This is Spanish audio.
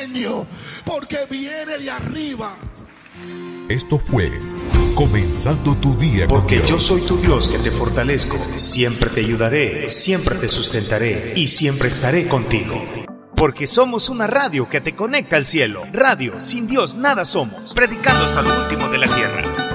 genio, porque viene de arriba. Esto fue Comenzando tu Día con Porque Dios. yo soy tu Dios que te fortalezco, siempre te ayudaré, siempre te sustentaré y siempre estaré contigo. Porque somos una radio que te conecta al cielo. Radio, sin Dios nada somos, predicando hasta lo último de la tierra.